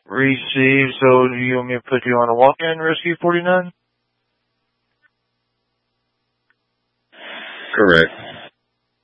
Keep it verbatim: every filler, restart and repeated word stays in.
Received. So do you want me to put you on a walk-in, Rescue forty-nine? Correct.